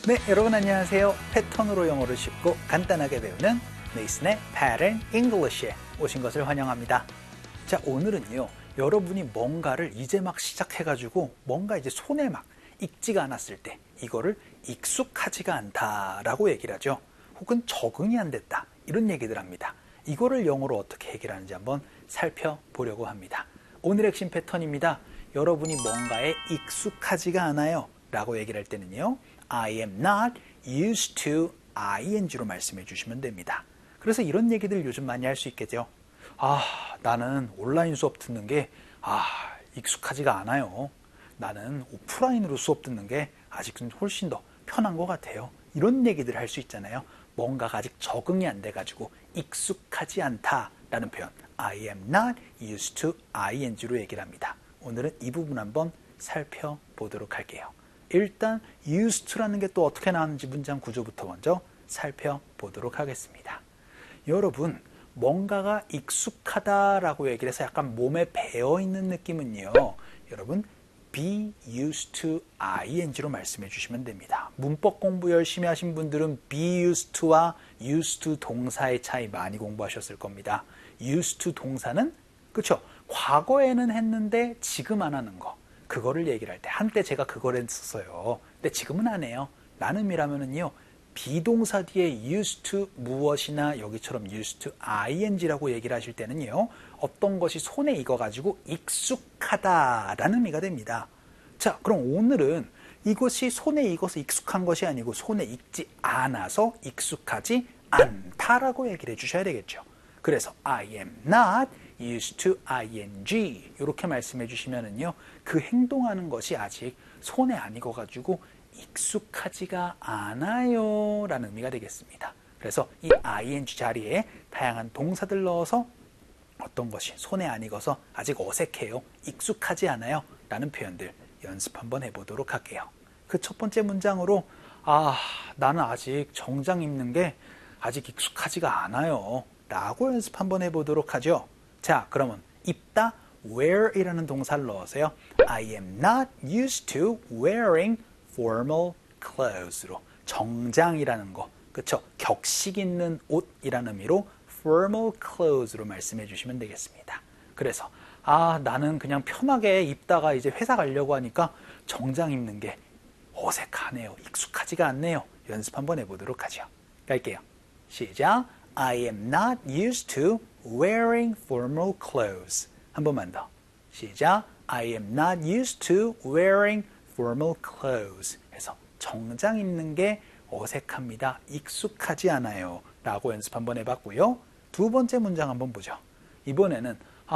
네, 여러분 안녕하세요. 패턴으로 영어를 쉽고 간단하게 배우는 네이슨의 Pattern English에 오신 것을 환영합니다. 자, 오늘은요, 여러분이 뭔가를 이제 막 시작해가지고 뭔가 이제 손에 막 익지가 않았을 때 이거를 익숙하지가 않다라고 얘기를 하죠. 혹은 적응이 안 됐다, 이런 얘기들 합니다. 이거를 영어로 어떻게 해결하는지 한번 살펴보려고 합니다. 오늘의 핵심 패턴입니다. 여러분이 뭔가에 익숙하지가 않아요 라고 얘기를 할 때는요, I am not used to ing로 말씀해 주시면 됩니다. 그래서 이런 얘기들 요즘 많이 할 수 있겠죠. 나는 온라인 수업 듣는 게 익숙하지가 않아요. 나는 오프라인으로 수업 듣는 게 아직은 훨씬 더 편한 것 같아요. 이런 얘기들 할 수 있잖아요. 뭔가가 아직 적응이 안 돼가지고 익숙하지 않다라는 표현, I am not used to ing로 얘기를 합니다. 오늘은 이 부분 한번 살펴보도록 할게요. 일단 used to라는 게 또 어떻게 나왔는지 문장 구조부터 먼저 살펴보도록 하겠습니다. 여러분, 뭔가가 익숙하다라고 얘기를 해서 약간 몸에 배어있는 느낌은요, 여러분 be used to ing로 말씀해 주시면 됩니다. 문법 공부 열심히 하신 분들은 be used to와 used to 동사의 차이 많이 공부하셨을 겁니다. used to 동사는 그렇죠, 과거에는 했는데 지금 안 하는 거, 그거를 얘기를 할 때 한때 제가 그걸 했었어요. 근데 지금은 안 해요. 라는 의미라면은요, 비동사 뒤에 used to 무엇이나 여기처럼 used to ing라고 얘기를 하실 때는요, 어떤 것이 손에 익어가지고 익숙하다라는 의미가 됩니다. 자, 그럼 오늘은 이것이 손에 익어서 익숙한 것이 아니고 손에 익지 않아서 익숙하지 않다라고 얘기를 해주셔야 되겠죠. 그래서 I am not used to ing 이렇게 말씀해 주시면은요, 그 행동하는 것이 아직 손에 안 익어가지고 익숙하지가 않아요 라는 의미가 되겠습니다. 그래서 이 ing 자리에 다양한 동사들 넣어서 어떤 것이 손에 안 익어서 아직 어색해요, 익숙하지 않아요 라는 표현들 연습 한번 해보도록 할게요. 그 첫 번째 문장으로 나는 아직 정장 입는 게 아직 익숙하지가 않아요 라고 연습 한번 해보도록 하죠. 자, 그러면 입다 wear이라는 동사를 넣으세요. I am not used to wearing formal clothes로 정장이라는 거, 그쵸? 격식 있는 옷이라는 의미로 formal clothes로 말씀해 주시면 되겠습니다. 그래서 나는 그냥 편하게 입다가 이제 회사 가려고 하니까 정장 입는 게 어색하네요, 익숙하지가 않네요. 연습 한번 해보도록 하죠. 갈게요. 시작. I am not used to wearing formal clothes. 한 번만 더. 시작. I am not used to wearing formal clothes. 해서 정장 입는 게 어색합니다, 익숙하지 않아요 라고 연습 한번 해봤고요. 두 번째 문장 한번 보죠. 이번에는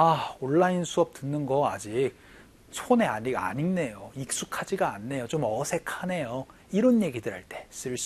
온라인 수업 듣는 거 아직 손에 안 익네요, 익숙하지가 않네요, 좀 어색하네요, 이런 얘기들 할 때 쓸